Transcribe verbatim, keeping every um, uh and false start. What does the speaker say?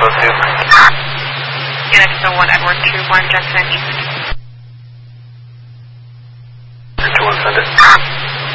oh two. Unit still one Edward two one Jensen East. two one, send it.